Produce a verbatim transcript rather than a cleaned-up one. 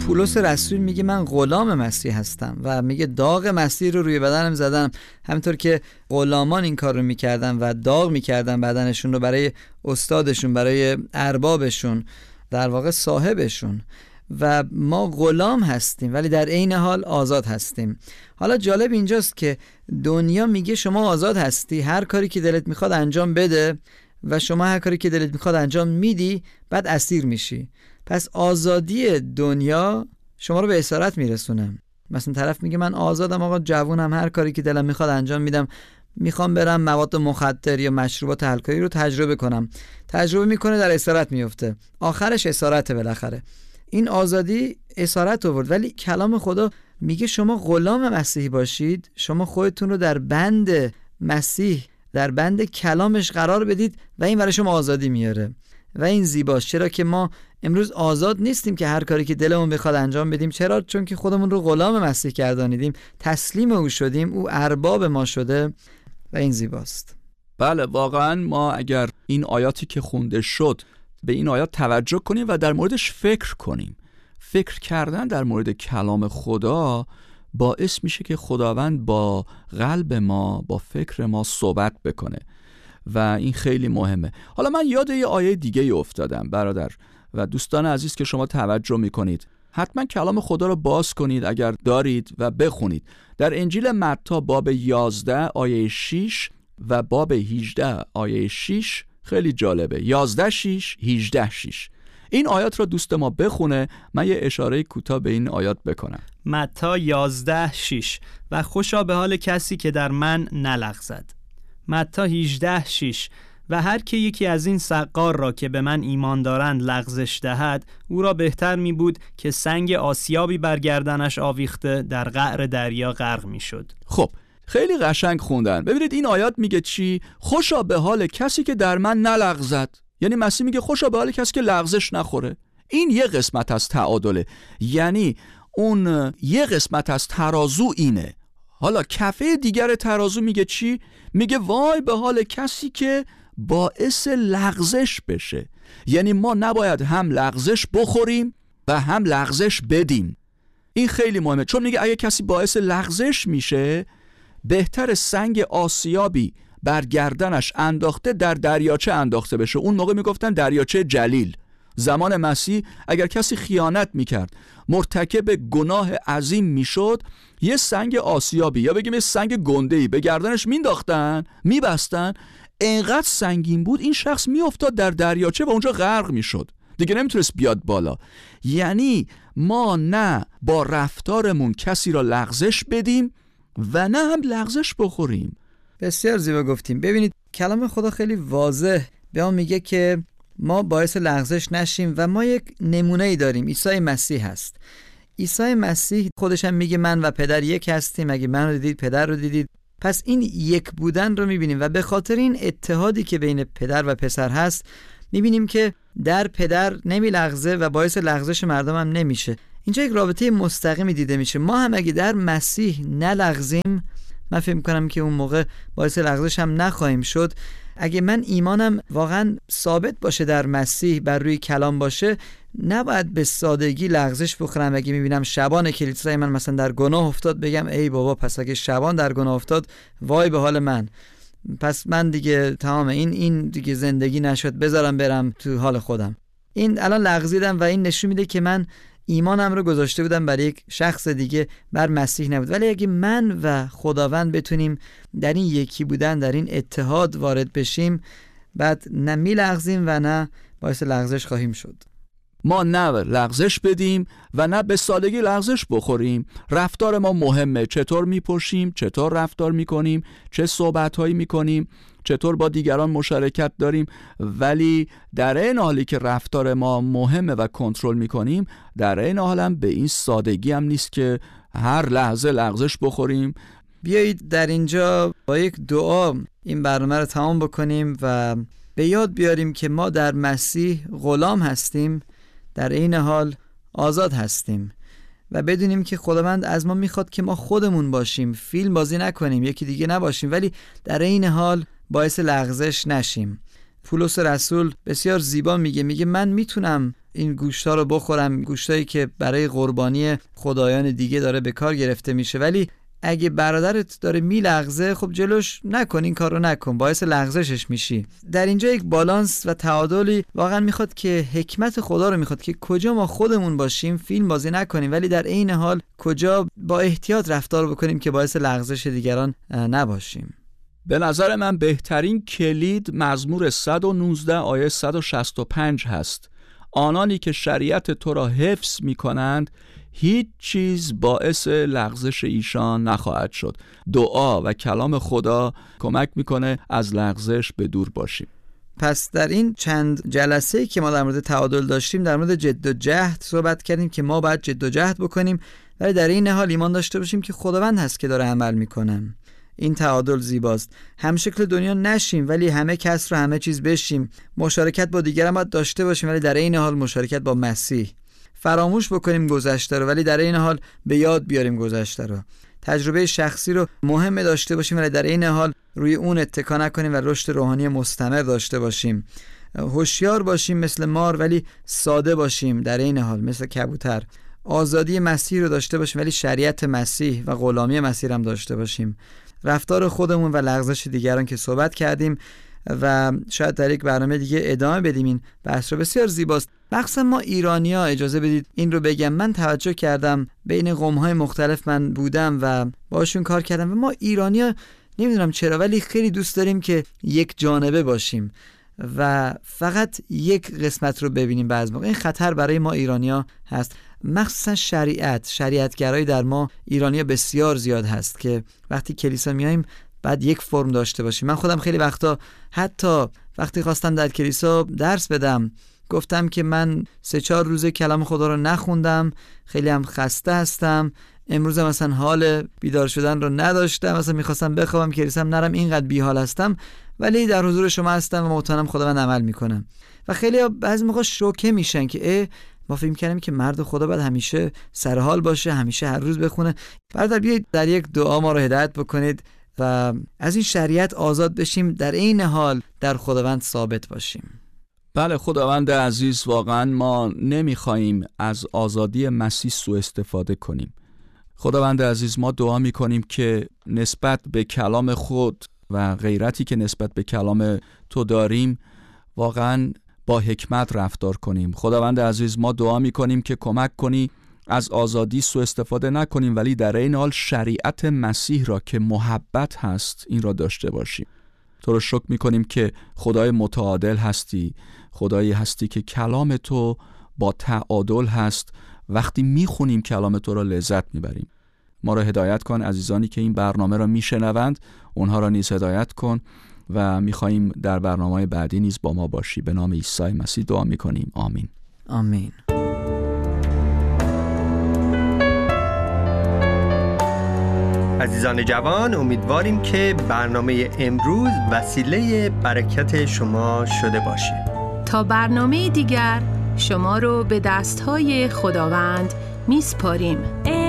پولس رسول میگه من غلام مسیح هستم و میگه داغ مسیح رو روی بدنم زدم، همونطور که غلامان این کار رو میکردن و داغ میکردن بدنشون رو برای استادشون، برای اربابشون، در واقع صاحبشون. و ما غلام هستیم ولی در عین حال آزاد هستیم. حالا جالب اینجاست که دنیا میگه شما آزاد هستی، هر کاری که دلت میخواد انجام بده و شما هر کاری که دلت میخواد انجام میدی، بعد اسیر میشی. پس آزادی دنیا شما رو به اسارت میرسونه. مثلا طرف میگه من آزادم آقا، جوونم، هر کاری که دلم میخواد انجام میدم، میخوام برم مواد مخدر یا مشروبات الکلی رو تجربه کنم، تجربه میکنه، در اسارت میفته، آخرش اسارته بالاخره. این آزادی اسارت آورد. ولی کلام خدا میگه شما غلام مسیح باشید، شما خودتون رو در بند مسیح، در بند کلامش قرار بدید و این برای شما آزادی میاره و این زیباست. چرا که ما امروز آزاد نیستیم که هر کاری که دلمون بخواد انجام بدیم. چرا؟ چون که خودمون رو غلام مسیح گردانیدیم، تسلیم او شدیم، او ارباب ما شده و این زیباست. بله، واقعا ما اگر این آیاتی که خونده شد به این آیات توجه کنیم و در موردش فکر کنیم، فکر کردن در مورد کلام خدا باعث میشه که خداوند با قلب ما، با فکر ما صحبت بکنه و این خیلی مهمه. حالا من یاد یه آیه دیگه افتادم برادر و دوستان عزیز که شما توجه میکنید، حتما کلام خدا رو باز کنید اگر دارید و بخونید. در انجیل متی باب یازده آیه شش و باب هجده آیه شش خیلی جالبه. یازده شش، هجده شش. این آیات رو دوست ما بخونه، من یه اشاره کوتاه به این آیات بکنم. متی یازده شش: و خوشا به حال کسی که در من نلغزد. متی هجده شش: و هر که یکی از این سقار را که به من ایمان دارند لغزش دهد، او را بهتر می بود که سنگ آسیابی بر گردنش آویخته در قعر دریا غرق می شد. خب خیلی قشنگ خوندن. ببینید این آیات میگه چی؟ خوشا به حال کسی که در من نلغزد. یعنی مسیح میگه خوشا به حال کسی که لغزش نخوره. این یه قسمت از تعادله، یعنی اون یه قسمت از ترازو اینه. حالا کفه دیگر ترازو میگه چی؟ میگه وای به حال کسی که باعث لغزش بشه. یعنی ما نباید هم لغزش بخوریم و هم لغزش بدیم. این خیلی مهمه، چون میگه اگه کسی باعث لغزش میشه، بهتر سنگ آسیابی بر گردنش انداخته در دریاچه انداخته بشه. اون موقع میگفتن دریاچه جلیل. زمان مسیح اگر کسی خیانت میکرد، مرتکب گناه عظیم میشد، یه سنگ آسیابی یا بگیم یه سنگ گنده‌ای به گردنش مینداختن، میبستن، اینقدر سنگین بود این شخص میافتاد در دریاچه و اونجا غرق میشد، دیگه نمیتونست بیاد بالا. یعنی ما نه با رفتارمون کسی را لغزش بدیم و نه هم لغزش بخوریم. بسیار زیبا گفتیم. ببینید کلام خدا خیلی واضح به ما میگه که ما باعث لغزش نشیم و ما یک نمونه‌ای داریم، عیسی مسیح هست. عیسی مسیح خودش هم میگه من و پدر یک هستیم، اگه من رو دیدید پدر رو دیدید. پس این یک بودن رو میبینیم و به خاطر این اتحادی که بین پدر و پسر هست میبینیم که در پدر نمیلغزه و باعث لغزش مردم هم نمیشه. اینجا یک رابطه مستقیمی دیده میشه. ما هم اگه در مسیح نلغزیم، من فکر میکنم که اون موقع باعث لغزش هم نخواهیم شد. اگه من ایمانم واقعا ثابت باشه در مسیح، بر روی کلام باشه، نباید به سادگی لغزش بخورم. اگه میبینم شبان کلیسای من مثلا در گناه افتاد، بگم ای بابا پس اگه شبان در گناه افتاد وای به حال من، پس من دیگه تمام، این این دیگه زندگی نشد، بذارم برم تو حال خودم. این الان لغزیدم و این نشون میده که من ایمانم رو گذاشته بودم برای یک شخص دیگه، بر مسیح نبود. ولی اگه من و خداوند بتونیم در این یکی بودن، در این اتحاد وارد بشیم، بعد نه میلغزیم و نه باعث لغزش خواهیم شد. ما نه لغزش بدیم و نه به سادگی لغزش بخوریم. رفتار ما مهمه، چطور میپوشیم، چطور رفتار میکنیم، چه صحبتهایی میکنیم، چطور با دیگران مشارکت داریم. ولی در این حالی که رفتار ما مهمه و کنترل میکنیم، در این حال هم به این سادگی هم نیست که هر لحظه لغزش بخوریم. بیایید در اینجا با یک دعا این برنامه رو تمام بکنیم و به یاد بیاریم که ما در مسیح غلام هستیم، در این حال آزاد هستیم و بدونیم که خداوند از ما میخواد که ما خودمون باشیم، فیلم بازی نکنیم، یکی دیگه نباشیم، ولی در این حال باعث لغزش نشیم. پولس رسول بسیار زیبا میگه میگه من میتونم این گوشتا رو بخورم، گوشتایی که برای قربانی خدایان دیگه داره به کار گرفته میشه. ولی اگه برادرت داره میلغزه، خب جلوش نکن، این کار رو نکن، باعث لغزشش میشی. در اینجا یک بالانس و تعادلی واقعا میخواد که حکمت خدا رو میخواد که کجا ما خودمون باشیم فیلم بازی نکنیم، ولی در عین حال کجا با احتیاط رفتار بکنیم که باعث لغزش دیگران نباشیم. به نظر من بهترین کلید مزمور صد و نوزده آیه صد و شصت و پنج هست. آنانی که شریعت تو را حفظ می کنند هیچ چیز باعث لغزش ایشان نخواهد شد. دعا و کلام خدا کمک میکنه از لغزش به دور باشیم. پس در این چند جلسه‌ای که ما در مورد تعادل داشتیم، در مورد جد و جهد صحبت کردیم که ما باید جد و جهد بکنیم، ولی در این حال ایمان داشته باشیم که خداوند هست که داره عمل میکنه. این تعادل زیباست. هم شکل دنیا نشیم ولی همه کس رو همه چیز بشیم. مشارکت با دیگران باید داشته باشیم ولی در این حال مشارکت با مسیح. فراموش بکنیم گذشته رو ولی در این حال به یاد بیاریم گذشته رو. تجربه شخصی رو مهم داشته باشیم ولی در این حال روی اون اتکا نکنیم و رشد روحانی مستمر داشته باشیم. هوشیار باشیم مثل مار ولی ساده باشیم در این حال مثل کبوتر. آزادی مسیح رو داشته باشیم ولی شریعت مسیح و غلامی مسیح هم داشته باشیم. رفتار خودمون و لغزش دیگران که صحبت کردیم و شاید در یک برنامه دیگه ادامه بدیم. این بحث رو بسیار زیباست. مخصوصا ما ایرانی‌ها، اجازه بدید این رو بگم، من توجه کردم بین قوم‌های مختلف من بودم و باشون کار کردم و ما ایرانی‌ها نمیدونم چرا ولی خیلی دوست داریم که یک جانبه باشیم و فقط یک قسمت رو ببینیم. بعضی موقع این خطر برای ما ایرانی‌ها هست، مخصوصا شریعت شریعتگرایی در ما ایرانی‌ها بسیار زیاد هست که وقتی کلیسا میایم بعد یک فرم داشته باشیم. من خودم خیلی وقتا حتی وقتی خواستم در کلیسا درس بدم گفتم که من سه چهار روزه کلام خدا رو نخوندم، خیلی هم خسته هستم، امروز مثلا حال بیدار شدن رو نداشتم، مثلا میخواستم بخوابم کلیسا نرم، اینقدر بیحال هستم، ولی در حضور شما هستم و مطمئنم خداوند عمل میکنم. و خیلی بعضی موقع شوکه میشن که اه ما فکر می‌کردیم که مرد خدا باید همیشه سر حال باشه، همیشه هر روز بخونه. برادر بیایید در یک دعا ما رو هدایت بکنید و از این شریعت آزاد بشیم، در این حال در خداوند ثابت باشیم. بله خداوند عزیز، واقعا ما نمیخواییم از آزادی مسیح سوء استفاده کنیم. خداوند عزیز، ما دعا میکنیم که نسبت به کلام خود و غیرتی که نسبت به کلام تو داریم واقعا با حکمت رفتار کنیم. خداوند عزیز، ما دعا میکنیم که کمک کنی از آزادی سوء استفاده نکنیم ولی در این حال شریعت مسیح را که محبت هست این را داشته باشیم. تو رو شکر میکنیم که خدای متعادل هستی، خدایی هستی که کلام تو با تعادل هست. وقتی میخونیم کلام تو را لذت میبریم. ما را هدایت کن، عزیزانی که این برنامه را میشنوند اونها را نیز هدایت کن و میخواییم در برنامه بعدی نیز با ما باشی. به نام عیسی مسیح دعا میکنیم، آمین. آمین. عزیزان جوان، امیدواریم که برنامه امروز وسیله برکت شما شده باشه. تا برنامه دیگر شما رو به دستهای خداوند میسپاریم.